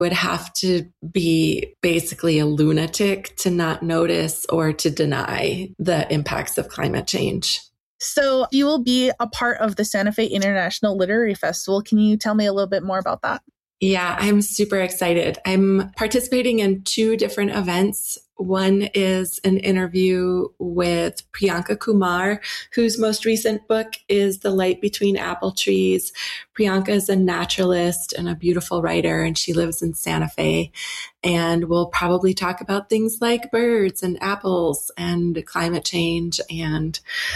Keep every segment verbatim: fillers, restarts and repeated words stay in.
would have to be basically a lunatic to not notice or to deny the impacts of climate change. So you will be a part of the Santa Fe International Literary Festival. Can you tell me a little bit more about that? Yeah, I'm super excited. I'm participating in two different events. One is an interview with Priyanka Kumar, whose most recent book is The Light Between Apple Trees. Priyanka is a naturalist and a beautiful writer, and she lives in Santa Fe. And we'll probably talk about things like birds and apples and climate change and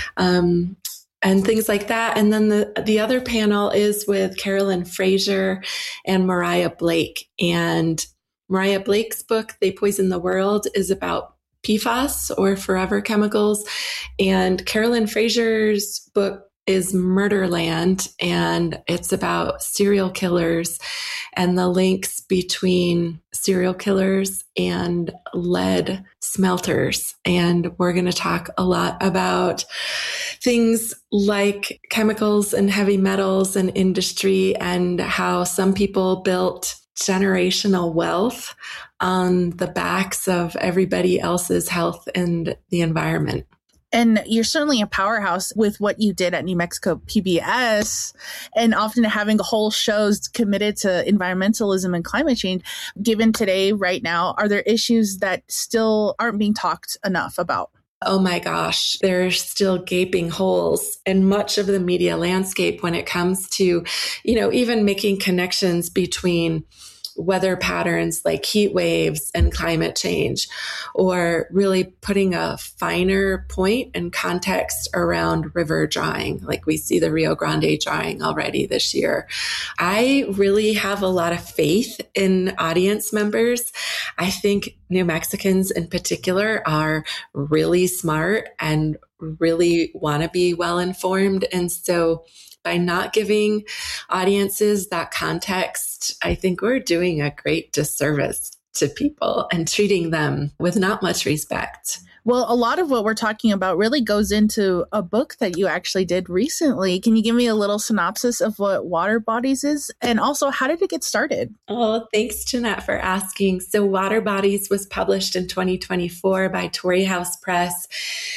um, and things like that. And then the, the other panel is with Carolyn Fraser and Mariah Blake. And Mariah Blake's book, They Poison the World, is about P FAS or forever chemicals. And Carolyn Fraser's book is Murderland, and it's about serial killers and the links between serial killers and lead smelters. And we're going to talk a lot about things like chemicals and heavy metals and industry and how some people built generational wealth on the backs of everybody else's health and the environment. And you're certainly a powerhouse with what you did at New Mexico P B S and often having whole shows committed to environmentalism and climate change. Given today, right now, are there issues that still aren't being talked enough about? Oh my gosh, there's still gaping holes in much of the media landscape when it comes to, you know, even making connections between weather patterns like heat waves and climate change, or really putting a finer point and context around river drying, like we see the Rio Grande drying already this year. I really have a lot of faith in audience members. I think New Mexicans in particular are really smart and really want to be well informed. And so by not giving audiences that context, I think we're doing a great disservice to people and treating them with not much respect. Well, a lot of what we're talking about really goes into a book that you actually did recently. Can you give me a little synopsis of what Water Bodies is? And also, how did it get started? Oh, thanks, Jeanette, for asking. So Water Bodies was published in twenty twenty-four by Torrey House Press.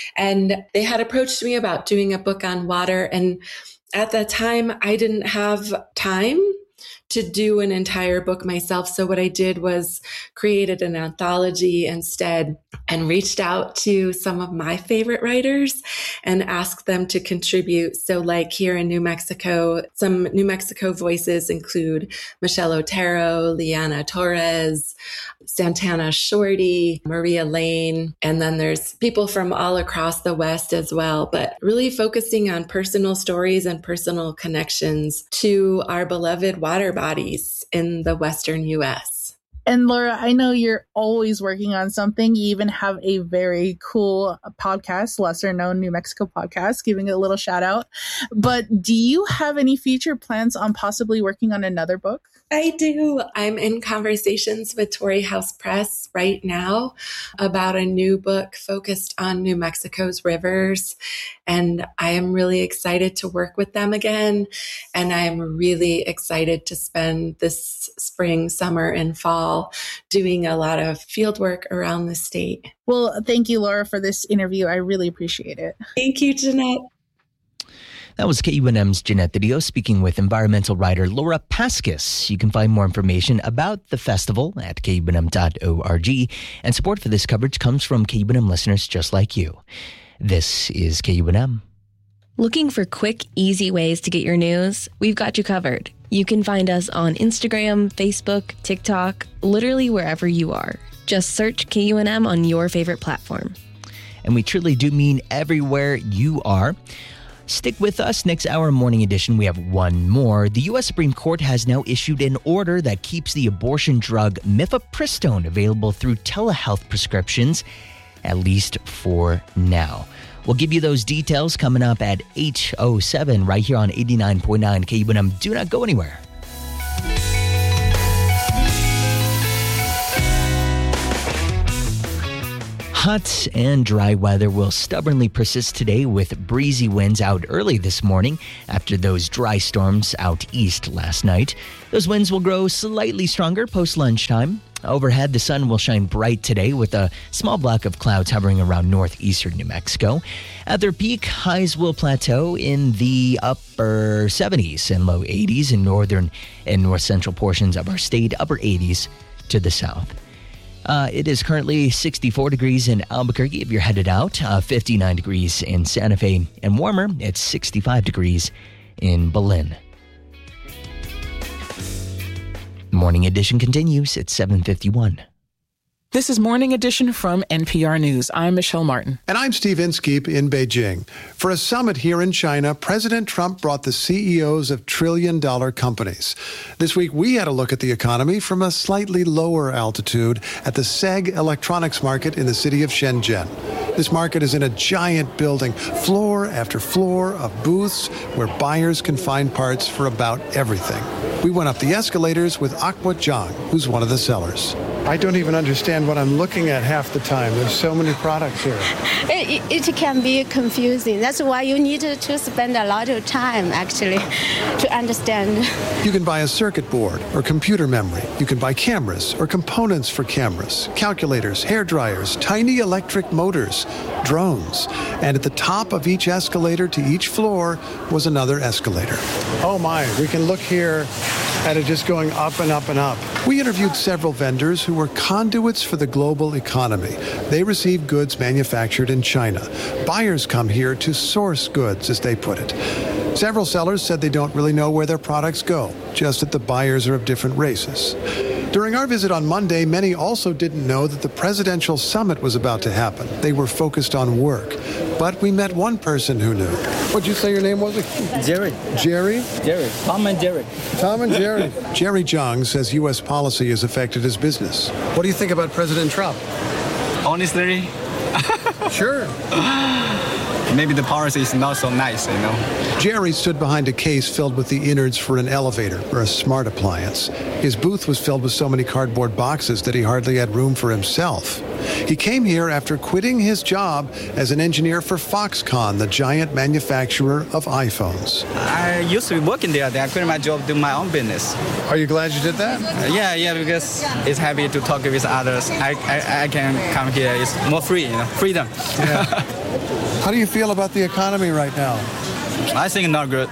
And they had approached me about doing a book on water. And at that time, I didn't have time to do an entire book myself. So what I did was created an anthology instead and reached out to some of my favorite writers and asked them to contribute. So like here in New Mexico, some New Mexico voices include Michelle Otero, Liana Torres, Santana Shorty, Maria Lane, and then there's people from all across the West as well, but really focusing on personal stories and personal connections to our beloved water bodies in the Western U S. And Laura, I know you're always working on something. You even have a very cool podcast, lesser known New Mexico podcast, giving it a little shout out. But do you have any future plans on possibly working on another book? I do. I'm in conversations with Torrey House Press right now about a new book focused on New Mexico's rivers. And I am really excited to work with them again. And I'm really excited to spend this spring, summer, and fall doing a lot of field work around the state. Well, thank you, Laura, for this interview. I really appreciate it. Thank you, Jeanette. That was K U N M's Jeanette Didio speaking with environmental writer Laura Paskus. You can find more information about the festival at K U N M dot org, and support for this coverage comes from K U N M listeners just like you. This is K U N M. Looking for quick, easy ways to get your news? We've got you covered. You can find us on Instagram, Facebook, TikTok, literally wherever you are. Just search K U N M on your favorite platform. And we truly do mean everywhere you are. Stick with us. Next hour, morning edition, we have one more. The U S Supreme Court has now issued an order that keeps the abortion drug mifepristone available through telehealth prescriptions, at least for now. We'll give you those details coming up at eight oh seven right here on eighty-nine point nine K U N M. Do not go anywhere. Hot and dry weather will stubbornly persist today with breezy winds out early this morning after those dry storms out east last night. Those winds will grow slightly stronger post-lunchtime. Overhead, the sun will shine bright today with a small block of clouds hovering around northeastern New Mexico. At their peak, highs will plateau in the upper seventies and low eighties in northern and north central portions of our state, upper eighties to the south. Uh, it is currently sixty-four degrees in Albuquerque if you're headed out, uh, fifty-nine degrees in Santa Fe, and warmer, it's sixty-five degrees in Belen. Morning Edition continues at seven fifty-one. This is Morning Edition from N P R News. I'm Michelle Martin. And I'm Steve Inskeep in Beijing. For a summit here in China, President Trump brought the C E Os of trillion-dollar companies. This week, we had a look at the economy from a slightly lower altitude at the S E G Electronics Market in the city of Shenzhen. This market is in a giant building, floor after floor of booths where buyers can find parts for about everything. We went up the escalators with Aqua Zhang, who's one of the sellers. I don't even understand what I'm looking at half the time. There's so many products here. It, it can be confusing. That's why you need to spend a lot of time, actually, to understand. You can buy a circuit board or computer memory. You can buy cameras or components for cameras, calculators, hair dryers, tiny electric motors, drones. And at the top of each escalator to each floor was another escalator. Oh my, we can look here at it just going up and up and up. We interviewed several vendors who were conduits for the global economy. They receive goods manufactured in China. Buyers come here to source goods, as they put it. Several sellers said they don't really know where their products go, just that the buyers are of different races. During our visit on Monday, many also didn't know that the presidential summit was about to happen. They were focused on work. But we met one person who knew. What'd you say your name was? Jerry. Jerry? Jerry. Tom and Jerry. Tom and Jerry. Jerry Zhang says U S policy has affected his business. What do you think about President Trump? Honestly, Sure. maybe the policy is not so nice, you know. Jerry stood behind a case filled with the innards for an elevator or a smart appliance. His booth was filled with so many cardboard boxes that he hardly had room for himself. He came here after quitting his job as an engineer for Foxconn, the giant manufacturer of iPhones. I used to be working there. Then I quit my job to do my own business. Are you glad you did that? Uh, yeah, yeah, because it's happy to talk with others. I, I, I can come here. It's more free, you know, freedom. Yeah. How do you feel about the economy right now? I think not good.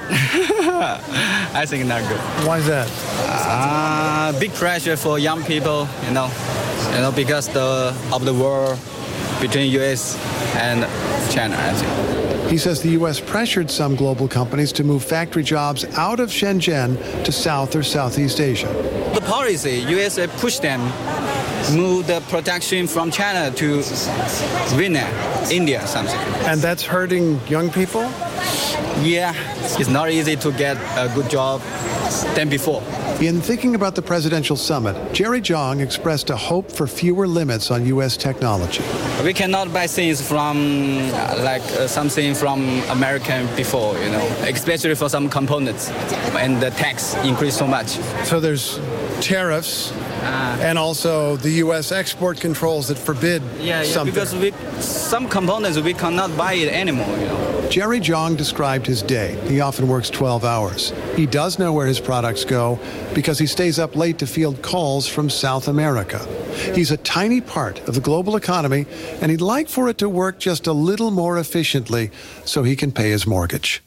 I think not good. Why is that? Uh, big pressure for young people, you know, you know, because the of the war between U S and China, I think. He says the U S pressured some global companies to move factory jobs out of Shenzhen to South or Southeast Asia. The policy, U S pushed them move the production from China to Vietnam, India, something. And that's hurting young people? Yeah, it's not easy to get a good job than before. In thinking about the presidential summit, Jerry Zhang expressed a hope for fewer limits on U S technology. We cannot buy things from, uh, like uh, something from American before, you know, especially for some components, and the tax increased so much. So there's tariffs uh, and also the U S export controls that forbid yeah, yeah, something. Because we, some components we cannot buy it anymore, you know. Jerry Zhang described his day. He often works twelve hours. He does know where his products go because he stays up late to field calls from South America. He's a tiny part of the global economy, and he'd like for it to work just a little more efficiently so he can pay his mortgage.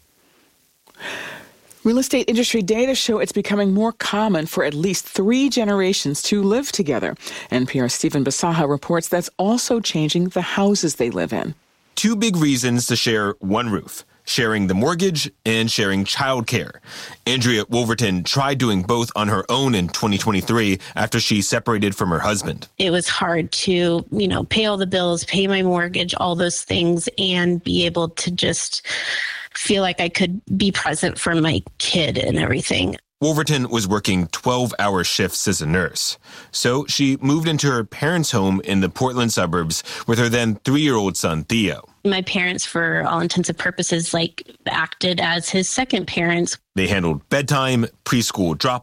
Real estate industry data show it's becoming more common for at least three generations to live together. N P R's Stephen Basaha reports that's also changing the houses they live in. Two big reasons to share one roof: sharing the mortgage and sharing childcare. Andrea Wolverton tried doing both on her own in twenty twenty-three after she separated from her husband. It was hard to, you know, pay all the bills, pay my mortgage, all those things, and be able to just feel like I could be present for my kid and everything. Wolverton was working twelve-hour shifts as a nurse, so she moved into her parents' home in the Portland suburbs with her then three-year-old son, Theo. My parents, for all intents and purposes, like acted as his second parents. They handled bedtime, preschool drop-off,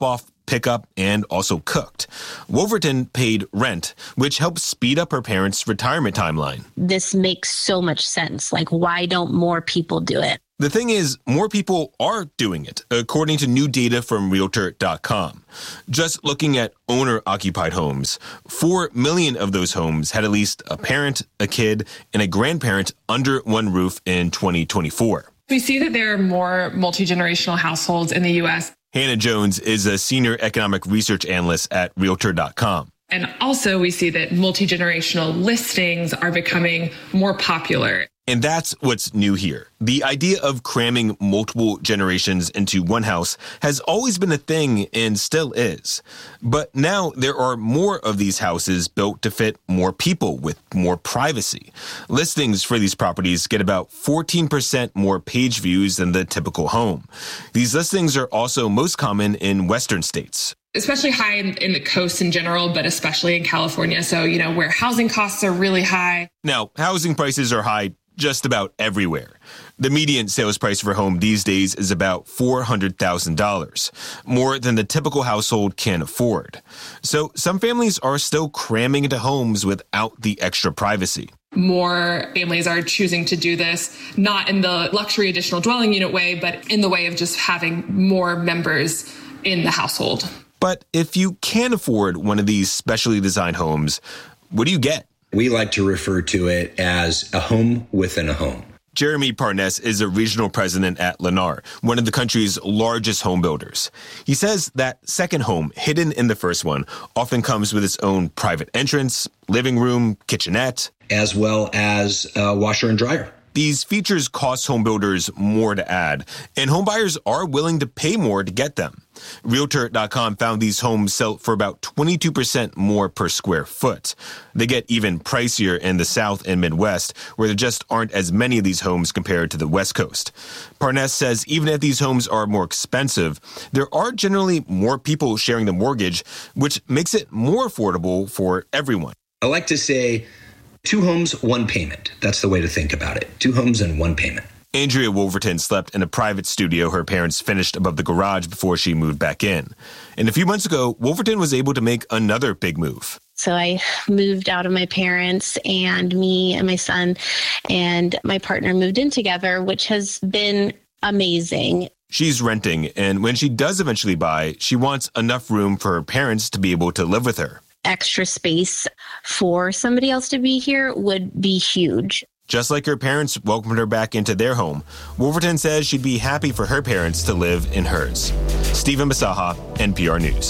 pickup, and also cooked. Wolverton paid rent, which helped speed up her parents' retirement timeline. This makes so much sense. Like, why don't more people do it? The thing is, more people are doing it, according to new data from Realtor dot com. Just looking at owner-occupied homes, four million of those homes had at least a parent, a kid, and a grandparent under one roof in twenty twenty-four. We see that there are more multi-generational households in the U S. Hannah Jones is a senior economic research analyst at Realtor dot com. And also we see that multi-generational listings are becoming more popular. And that's what's new here. The idea of cramming multiple generations into one house has always been a thing and still is. But now there are more of these houses built to fit more people with more privacy. Listings for these properties get about fourteen percent more page views than the typical home. These listings are also most common in Western states. Especially high in, in the coast in general, but especially in California. So, you know, where housing costs are really high. Now, housing prices are high just about everywhere. The median sales price for a home these days is about four hundred thousand dollars, more than the typical household can afford. So some families are still cramming into homes without the extra privacy. More families are choosing to do this, not in the luxury additional dwelling unit way, but in the way of just having more members in the household. But if you can afford one of these specially designed homes, what do you get? We like to refer to it as a home within a home. Jeremy Parnes is a regional president at Lennar, one of the country's largest home builders. He says that second home, hidden in the first one, often comes with its own private entrance, living room, kitchenette, as well as a washer and dryer. These features cost home builders more to add, and homebuyers are willing to pay more to get them. Realtor dot com found these homes sell for about twenty-two percent more per square foot. They get even pricier in the South and Midwest, where there just aren't as many of these homes compared to the West Coast. Parnes says even if these homes are more expensive, there are generally more people sharing the mortgage, which makes it more affordable for everyone. I like to say two homes, one payment. That's the way to think about it. Two homes and one payment. Andrea Wolverton slept in a private studio her parents finished above the garage before she moved back in. And a few months ago, Wolverton was able to make another big move. So I moved out of my parents, and me and my son and my partner moved in together, which has been amazing. She's renting, and when she does eventually buy, she wants enough room for her parents to be able to live with her. Extra space for somebody else to be here would be huge. Just like her parents welcomed her back into their home, Wolverton says she'd be happy for her parents to live in hers. Stephen Basaha, N P R News.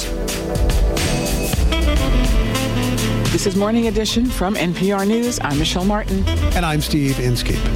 This is Morning Edition from N P R News. I'm Michelle Martin. And I'm Steve Inskeep.